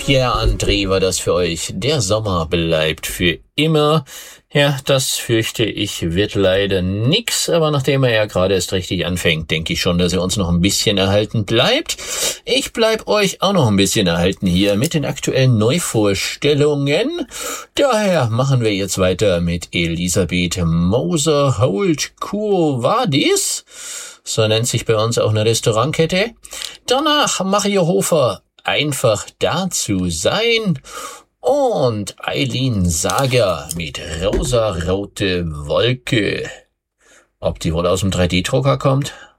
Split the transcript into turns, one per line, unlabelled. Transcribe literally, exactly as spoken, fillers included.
Pierre André war das für euch. Der Sommer bleibt für immer. Ja, das fürchte ich wird leider nix, aber nachdem er ja gerade erst richtig anfängt, denke ich schon, dass er uns noch ein bisschen erhalten bleibt. Ich bleib euch auch noch ein bisschen erhalten hier mit den aktuellen Neuvorstellungen. Daher machen wir jetzt weiter mit Elisabeth Moser-Holt Quo Vadis. So nennt sich bei uns auch eine Restaurantkette. Danach Mario Hofer, Einfach da zu sein. Und Eileen Sager mit Rosa-rote Wolke. Ob die wohl aus dem drei D Drucker kommt?